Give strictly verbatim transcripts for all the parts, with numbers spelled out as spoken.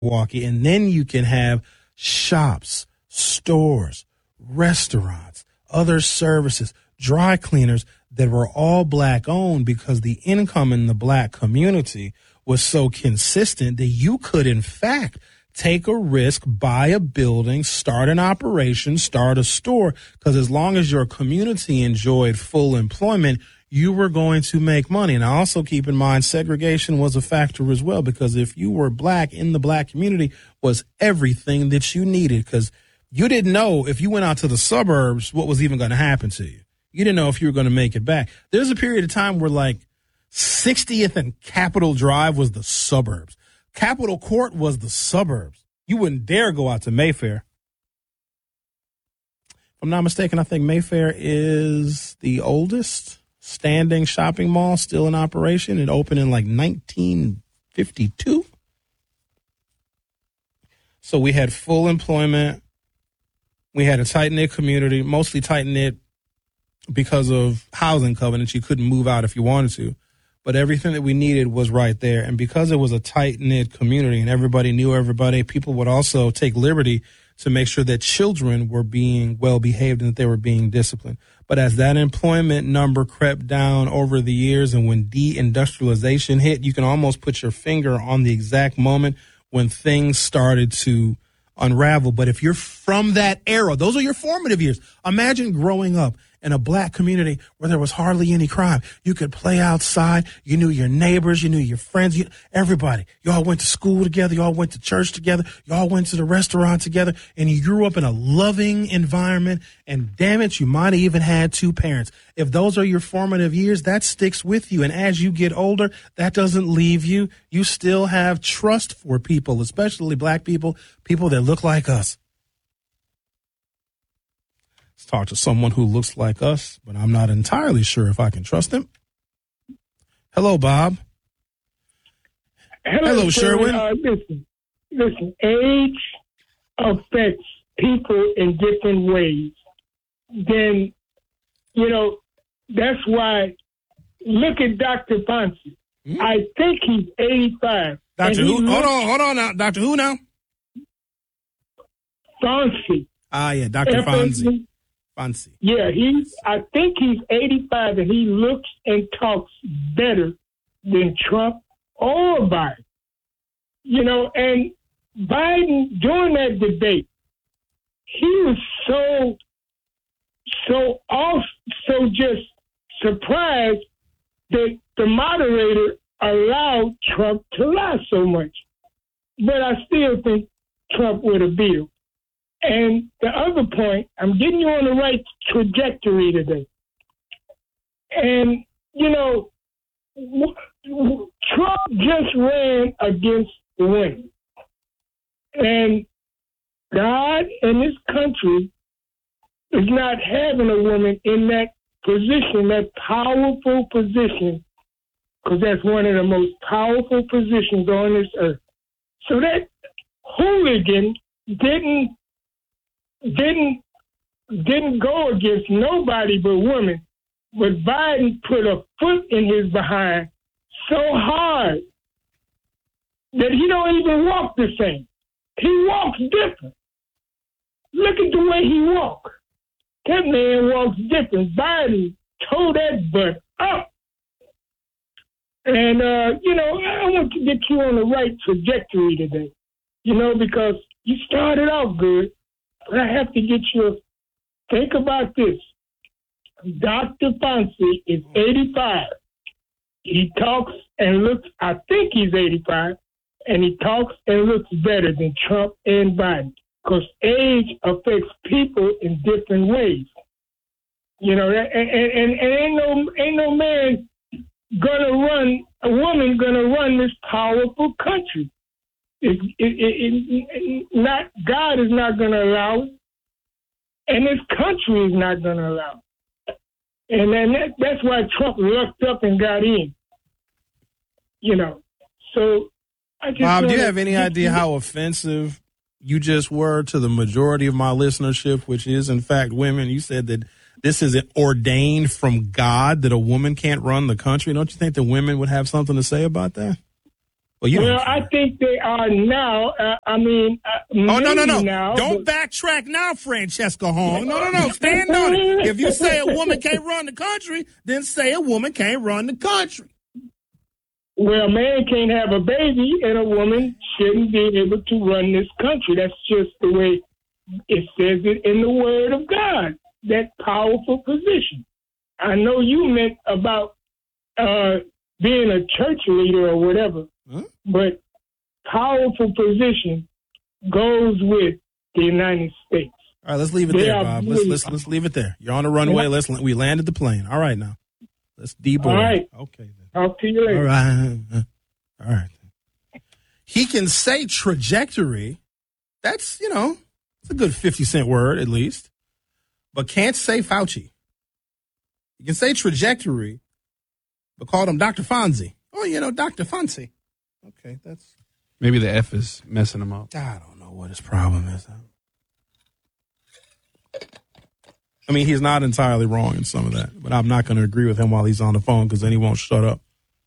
Milwaukee, and then you can have shops, stores, restaurants, other services, dry cleaners that were all black owned because the income in the black community was so consistent that you could, in fact, take a risk, buy a building, start an operation, start a store, because as long as your community enjoyed full employment, you were going to make money. And I also keep in mind segregation was a factor as well, because if you were black in the black community was everything that you needed, because you didn't know if you went out to the suburbs what was even going to happen to you. You didn't know if you were going to make it back. There's a period of time where like sixtieth and Capitol Drive was the suburbs. Capitol Court was the suburbs. You wouldn't dare go out to Mayfair. If I'm not mistaken, I think Mayfair is the oldest standing shopping mall still in operation. It opened in like nineteen fifty-two. So we had full employment. We had a tight-knit community, mostly tight-knit because of housing covenants. You couldn't move out if you wanted to. But everything that we needed was right there. And because it was a tight-knit community and everybody knew everybody, people would also take liberty to make sure that children were being well-behaved and that they were being disciplined. But as that employment number crept down over the years and when deindustrialization hit, you can almost put your finger on the exact moment when things started to unravel. But if you're from that era, those are your formative years. Imagine growing up in a black community where there was hardly any crime. You could play outside. You knew your neighbors. You knew your friends. You, everybody. You all went to school together. You all went to church together. You all went to the restaurant together. And you grew up in a loving environment. And damn it, you might have even had two parents. If those are your formative years, that sticks with you. And as you get older, that doesn't leave you. You still have trust for people, especially black people, people that look like us. Talk to someone who looks like us, but I'm not entirely sure if I can trust them. Hello, Bob. Hello, Hello Sherwin. Uh, listen, listen, age affects people in different ways. Then, you know, that's why, look at Doctor Fonzie. Mm-hmm. I think he's eighty-five. Doctor Who? Hold on, hold on now. Doctor Who now? Fonzie. Ah, yeah, Doctor Fonzie. Fancy. Yeah, he's. I think he's eighty-five, and he looks and talks better than Trump or Biden. You know, and Biden during that debate, he was so, so off, so just surprised that the moderator allowed Trump to lie so much. But I still think Trump would have beat him. And the other point, I'm getting you on the right trajectory today. And, you know, Trump just ran against women. And God and this country is not having a woman in that position, that powerful position, because that's one of the most powerful positions on this earth. So that hooligan didn't didn't didn't go against nobody but women, but Biden put a foot in his behind so hard that he don't even walk the same. He walks different. Look at the way he walks. That man walks different. Biden tore that butt up. And, uh, you know, I want to get you on the right trajectory today, you know, because you started out good. But I have to get you, think about this. Doctor Fonzie is eighty-five. He talks and looks, I think he's eighty-five, and he talks and looks better than Trump and Biden because age affects people in different ways. You know, and, and, and, and ain't no ain't no man gonna run, a woman gonna run this powerful country. It, it, it, it, not God is not going to allow it, and this country is not going to allow it. And then that, that's why Trump lucked up and got in. You know, so I just Bob, do you have any idea how offensive you just were to the majority of my listenership, which is in fact women? You said that this is ordained from God that a woman can't run the country. Don't you think the women would have something to say about that? Well, you well don't I think they are now. Uh, I mean, uh, oh no, no, no! now, Don't but... backtrack now, Francesca Hong. No, no, no! Stand on it. If you say a woman can't run the country, then say a woman can't run the country. Well, a man can't have a baby, and a woman shouldn't be able to run this country. That's just the way it says it in the Word of God. That powerful position. I know you meant about uh, being a church leader or whatever, huh? But powerful position goes with the United States. All right, let's leave it they there, Bob. Let's, let's let's leave it there. You're on the runway. Let's we landed the plane. All right, now let's deboard. All right. Okay. Then. Talk to you later. All right. All right. He can say trajectory. That's, you know, it's a good fifty cent word at least, but can't say Fauci. You can say trajectory, but call him Doctor Fonzie. Oh, you know, Doctor Fonzie. Okay, that's... Maybe the F is messing him up. I don't know what his problem is. I mean, he's not entirely wrong in some of that, but I'm not going to agree with him while he's on the phone because then he won't shut up.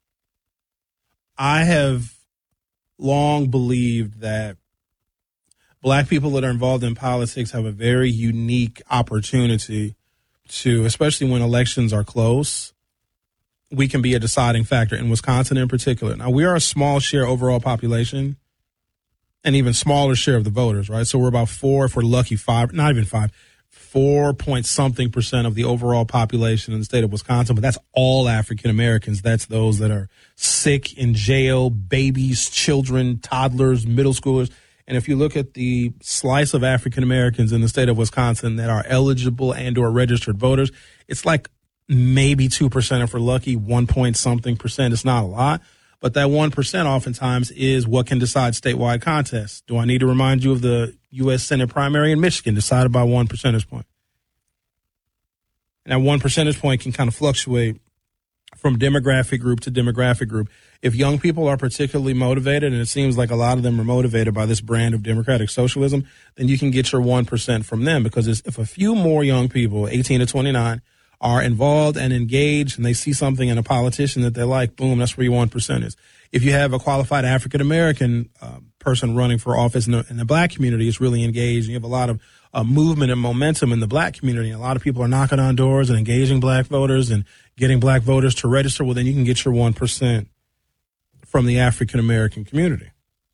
I have long believed that black people that are involved in politics have a very unique opportunity to, especially when elections are close, we can be a deciding factor in Wisconsin in particular. Now, we are a small share overall population and even smaller share of the voters, right? So we're about four, if we're lucky, five, not even five, four point something percent of the overall population in the state of Wisconsin. But that's all African Americans. That's those that are sick, in jail, babies, children, toddlers, middle schoolers. And if you look at the slice of African Americans in the state of Wisconsin that are eligible and or registered voters, it's like maybe two percent if we're lucky, one point something percent. It's not a lot, but that one percent oftentimes is what can decide statewide contests. Do I need to remind you of the U S Senate primary in Michigan decided by one percentage point? And that one percentage point can kind of fluctuate from demographic group to demographic group. If young people are particularly motivated, and it seems like a lot of them are motivated by this brand of democratic socialism, then you can get your one percent from them, because if a few more young people, eighteen to twenty-nine, are involved and engaged and they see something in a politician that they like, boom, that's where your one percent is. If you have a qualified African-American uh, person running for office in the, in the black community, it's really engaged. You have a lot of uh, movement and momentum in the black community. A lot of people are knocking on doors and engaging black voters and getting black voters to register. Well, then you can get your one percent from the African-American community.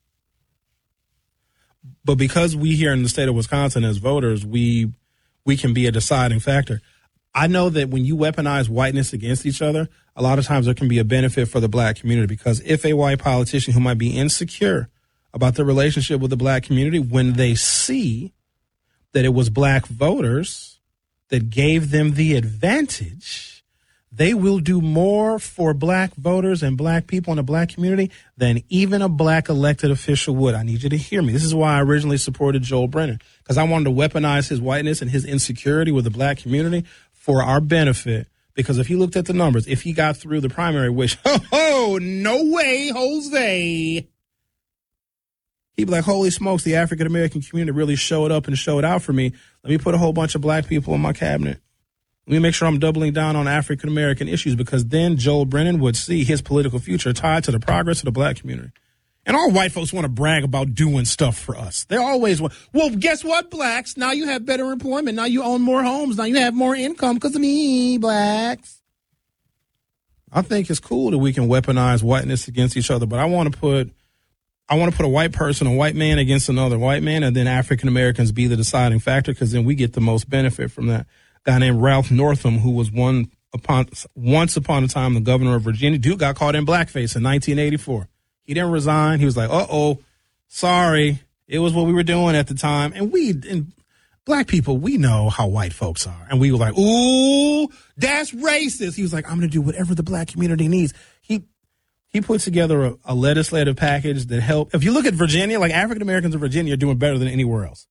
But because we here in the state of Wisconsin as voters, we we can be a deciding factor. I know that when you weaponize whiteness against each other, a lot of times there can be a benefit for the black community, because if a white politician who might be insecure about their relationship with the black community, when they see that it was black voters that gave them the advantage, they will do more for black voters and black people in the black community than even a black elected official would. I need you to hear me. This is why I originally supported Joel Brennan, because I wanted to weaponize his whiteness and his insecurity with the black community for our benefit. Because if you looked at the numbers, if he got through the primary, which, oh, oh no way, Jose. He'd be like, holy smokes, the African-American community really showed up and showed out for me. Let me put a whole bunch of black people in my cabinet. Let me make sure I'm doubling down on African-American issues, because then Joel Brennan would see his political future tied to the progress of the black community. And all white folks want to brag about doing stuff for us. They always want, well, guess what, blacks? Now you have better employment. Now you own more homes. Now you have more income because of me, blacks. I think it's cool that we can weaponize whiteness against each other, but I want to put I want to put a white person, a white man against another white man, and then African-Americans be the deciding factor, because then we get the most benefit from that. A guy named Ralph Northam, who was one upon once upon a time the governor of Virginia, dude got caught in blackface in nineteen eighty-four. He didn't resign. He was like, uh-oh, sorry. It was what we were doing at the time. And we, and black people, we know how white folks are. And we were like, ooh, that's racist. He was like, I'm going to do whatever the black community needs. He he put together a, a legislative package that helped. If you look at Virginia, like African Americans in Virginia are doing better than anywhere else.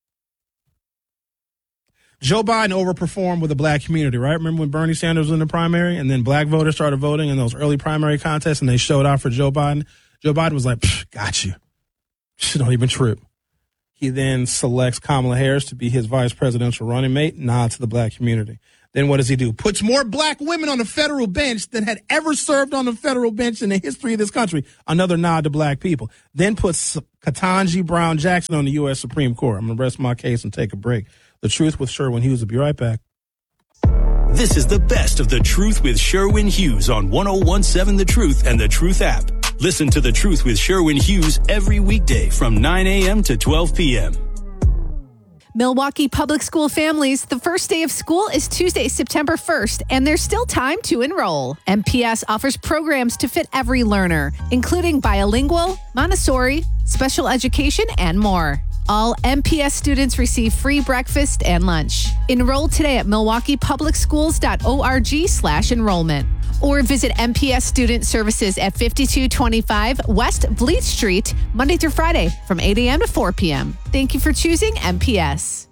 Joe Biden overperformed with the black community, right? Remember when Bernie Sanders was in the primary and then black voters started voting in those early primary contests and they showed out for Joe Biden? Joe Biden was like, got you. Don't even trip. He then selects Kamala Harris to be his vice presidential running mate, nod to the black community. Then what does he do? Puts more black women on the federal bench than had ever served on the federal bench in the history of this country. Another nod to black people. Then puts Ketanji Brown Jackson on the U S Supreme Court. I'm going to rest my case and take a break. The Truth with Sherwin Hughes will be right back. This is the best of The Truth with Sherwin Hughes on one oh one seven The Truth and The Truth app. Listen to The Truth with Sherwin Hughes every weekday from nine a.m. to twelve p.m. Milwaukee Public School families, the first day of school is Tuesday, September first, and there's still time to enroll. M P S offers programs to fit every learner, including bilingual, Montessori, special education, and more. All M P S students receive free breakfast and lunch. Enroll today at milwaukee public schools dot org slash enrollment. Or visit M P S Student Services at fifty-two twenty-five West Bleeth Street, Monday through Friday from eight a.m. to four p.m. Thank you for choosing M P S.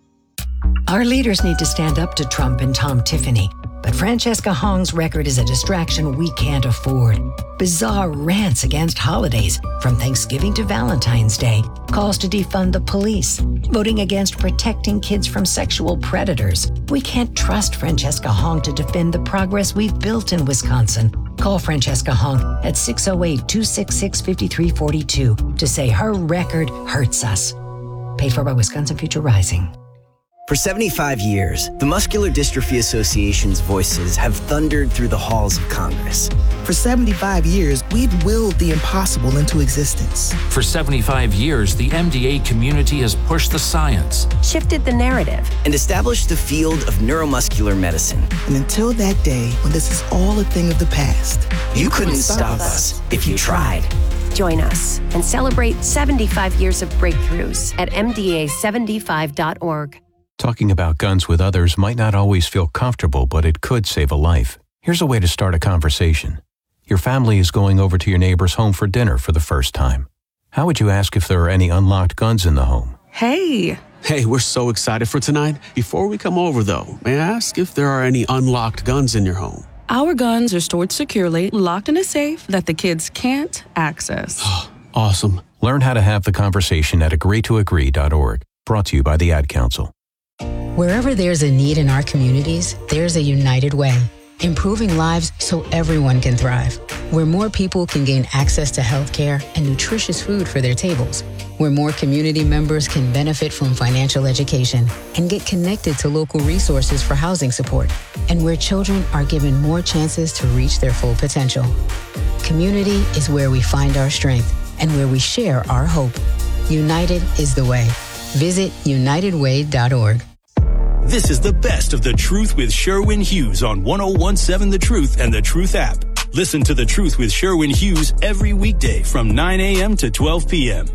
Our leaders need to stand up to Trump and Tom Tiffany, but Francesca Hong's record is a distraction we can't afford. Bizarre rants against holidays, from Thanksgiving to Valentine's Day, calls to defund the police, voting against protecting kids from sexual predators. We can't trust Francesca Hong to defend the progress we've built in Wisconsin. Call Francesca Hong at six oh eight, two six six, five three four two to say her record hurts us. Paid for by Wisconsin Future Rising. For seventy-five years, the Muscular Dystrophy Association's voices have thundered through the halls of Congress. For seventy-five years, we've willed the impossible into existence. For seventy-five years, the M D A community has pushed the science, shifted the narrative, and established the field of neuromuscular medicine. And until that day, when this is all a thing of the past, you, you couldn't stop us if you tried. Join us and celebrate seventy-five years of breakthroughs at M D A seventy-five dot org. Talking about guns with others might not always feel comfortable, but it could save a life. Here's a way to start a conversation. Your family is going over to your neighbor's home for dinner for the first time. How would you ask if there are any unlocked guns in the home? Hey. Hey, we're so excited for tonight. Before we come over, though, may I ask if there are any unlocked guns in your home? Our guns are stored securely, locked in a safe that the kids can't access. Awesome. Learn how to have the conversation at agree to agree dot org. Brought to you by the Ad Council. Wherever there's a need in our communities, there's a United Way. Improving lives so everyone can thrive. Where more people can gain access to health care and nutritious food for their tables. Where more community members can benefit from financial education and get connected to local resources for housing support. And where children are given more chances to reach their full potential. Community is where we find our strength and where we share our hope. United is the way. Visit united way dot org. This is the best of The Truth with Sherwin Hughes on one oh one seven The Truth and The Truth app. Listen to The Truth with Sherwin Hughes every weekday from nine a.m. to twelve p.m.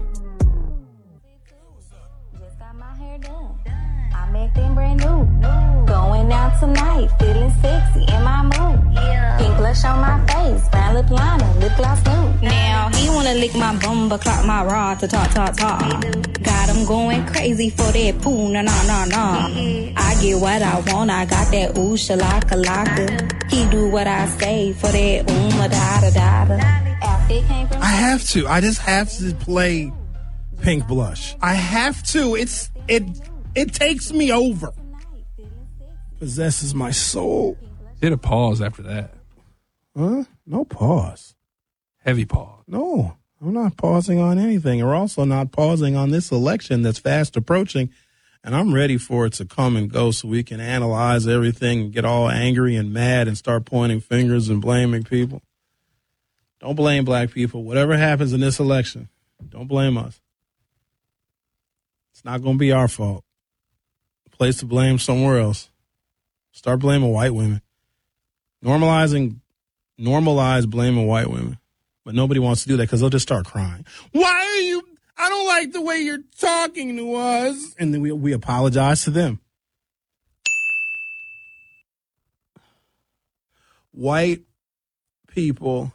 Just got my hair done. I'm acting brand new. Going out tonight, feeling sexy in my mood. Yeah. Pink blush on my face, brown lip liner, lip gloss nude. Now he wanna lick my bum, but clock my rod to talk, talk, talk. Got him going crazy for that poo, na na na na. I get what I want, I got that ooh shalaka laka. He do what I say for that ooma da da da. I have to. I just have to play Pink Blush. I have to. It's it. It takes me over. Possesses my soul. Did a pause after that. Huh? No pause. Heavy pause. No, I'm not pausing on anything. We're also not pausing on this election that's fast approaching. And I'm ready for it to come and go so we can analyze everything and get all angry and mad and start pointing fingers and blaming people. Don't blame black people. Whatever happens in this election, don't blame us. It's not going to be our fault. Place to blame somewhere else. Start blaming white women. Normalizing, normalize blaming white women. But nobody wants to do that because they'll just start crying. Why are you, I don't like the way you're talking to us. And then we, we apologize to them. White people.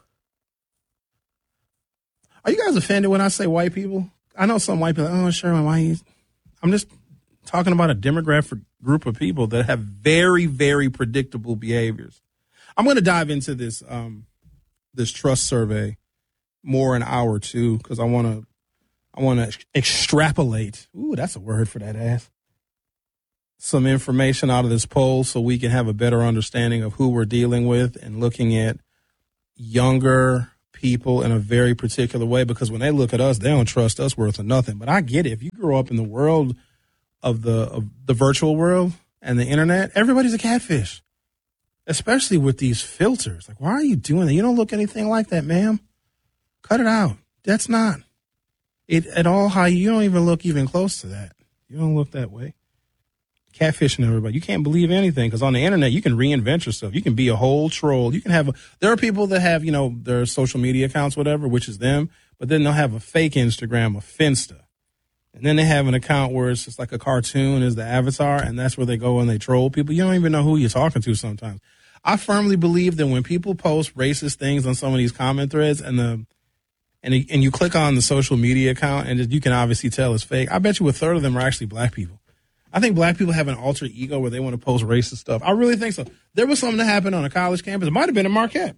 Are you guys offended when I say white people? I know some white people, oh, sure, why you? I'm just talking about a demographic group of people that have very, very predictable behaviors. I'm going to dive into this um, this trust survey more in hour two because I want to I want to extrapolate. Ooh, that's a word for that ass. Some information out of this poll so we can have a better understanding of who we're dealing with and looking at younger people in a very particular way, because when they look at us, they don't trust us worth of nothing. But I get it. If you grow up in the world of the of the virtual world and the internet, everybody's a catfish, especially with these filters. Like, why are you doing that? You don't look anything like that, ma'am. Cut it out. That's not it at all how you, you don't even look even close to that. You don't look that way. Catfishing everybody. You can't believe anything because on the internet, you can reinvent yourself. You can be a whole troll. You can have, a, there are people that have, you know, their social media accounts, whatever, which is them, but then they'll have a fake Instagram, a Finsta. And then they have an account where it's just like a cartoon is the avatar, and that's where they go and they troll people. You don't even know who you're talking to sometimes. I firmly believe that when people post racist things on some of these comment threads and the, and, and you click on the social media account and you can obviously tell it's fake, I bet you a third of them are actually black people. I think black people have an alter ego where they want to post racist stuff. I really think so. There was something that happened on a college campus. It might have been in Marquette,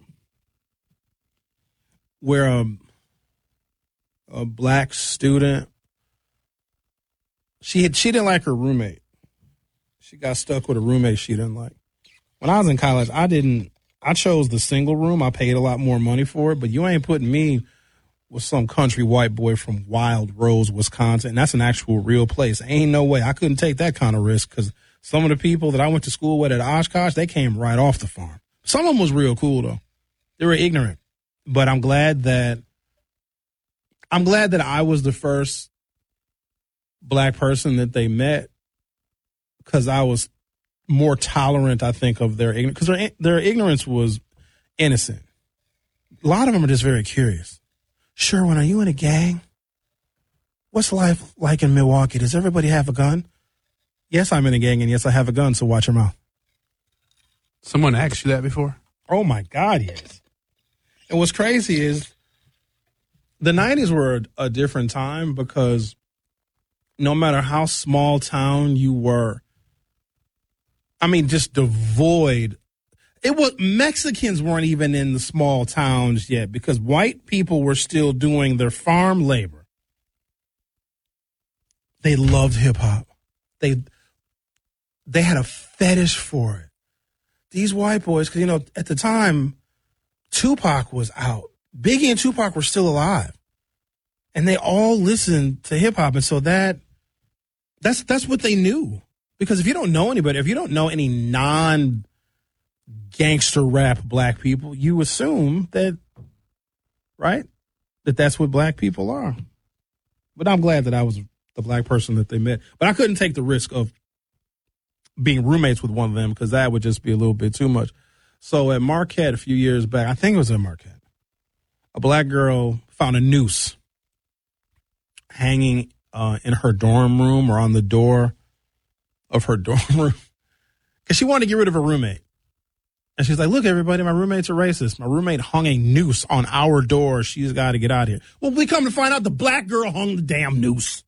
where um, a black student, she had she didn't like her roommate. She got stuck with a roommate she didn't like. When I was in college, I didn't. I chose the single room. I paid a lot more money for it, but you ain't putting me with some country white boy from Wild Rose, Wisconsin. And that's an actual real place. Ain't no way. I couldn't take that kind of risk because some of the people that I went to school with at Oshkosh, they came right off the farm. Some of them was real cool, though. They were ignorant. But I'm glad that I'm glad that I was the first black person that they met because I was more tolerant, I think, of their ignorance. Because their, their ignorance was innocent. A lot of them are just very curious. Sherwin, are you in a gang? What's life like in Milwaukee? Does everybody have a gun? Yes, I'm in a gang, and yes, I have a gun, so watch your mouth. Someone asked you that before? Oh, my God, yes. And what's crazy is the nineties were a, a different time because no matter how small town you were, I mean, just devoid. It was Mexicans weren't even in the small towns yet because white people were still doing their farm labor. They loved hip hop. They they had a fetish for it. These white boys, because, you know, at the time, Tupac was out. Biggie and Tupac were still alive. And they all listened to hip hop. And so that that's that's what they knew. Because if you don't know anybody, if you don't know any non gangster rap black people, you assume that, right, that that's what black people are. But I'm glad that I was the black person that they met. But I couldn't take the risk of being roommates with one of them because that would just be a little bit too much. So at Marquette a few years back, I think it was at Marquette, a black girl found a noose hanging uh, in her dorm room or on the door of her dorm room because she wanted to get rid of her roommate. And she's like, look, everybody, my roommates are racist. My roommate hung a noose on our door. She's got to get out of here. Well, we come to find out the black girl hung the damn noose.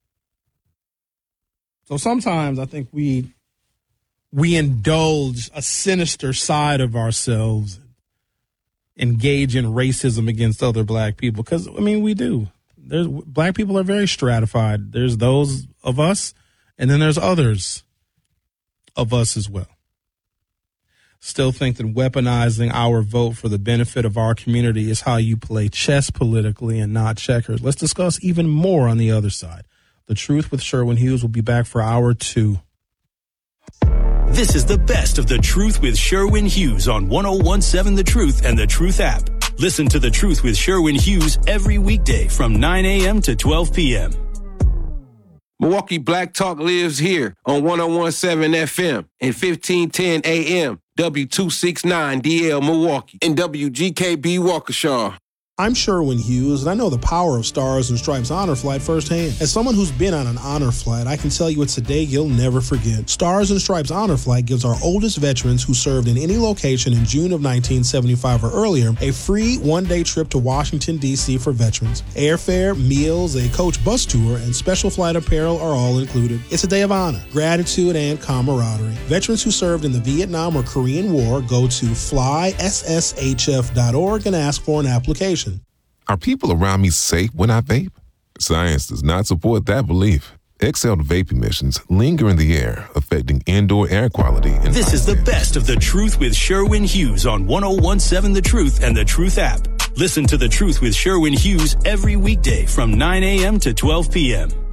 So sometimes I think we we indulge a sinister side of ourselves, engage in racism against other black people. Because, I mean, we do. There's black people are very stratified. There's those of us, and then there's others of us as well. Still think that weaponizing our vote for the benefit of our community is how you play chess politically and not checkers. Let's discuss even more on the other side. The Truth with Sherwin Hughes will be back for hour two. This is the best of The Truth with Sherwin Hughes on one oh one seven The Truth and The Truth app. Listen to The Truth with Sherwin Hughes every weekday from nine a.m. to twelve p.m. Milwaukee Black Talk lives here on one oh one seven F M and fifteen ten A M. W two sixty-nine D L Milwaukee and W G K B Waukesha. I'm Sherwin Hughes, and I know the power of Stars and Stripes Honor Flight firsthand. As someone who's been on an honor flight, I can tell you it's a day you'll never forget. Stars and Stripes Honor Flight gives our oldest veterans who served in any location in June of nineteen seventy-five or earlier a free one-day trip to Washington, D C for veterans. Airfare, meals, a coach bus tour, and special flight apparel are all included. It's a day of honor, gratitude, and camaraderie. Veterans who served in the Vietnam or Korean War go to fly s s h f dot org and ask for an application. Are people around me safe when I vape? Science does not support that belief. Exhaled vape emissions linger in the air, affecting indoor air quality. And this is the best of The Truth with Sherwin Hughes on one oh one seven The Truth and The Truth app. Listen to The Truth with Sherwin Hughes every weekday from nine a.m. to twelve p.m.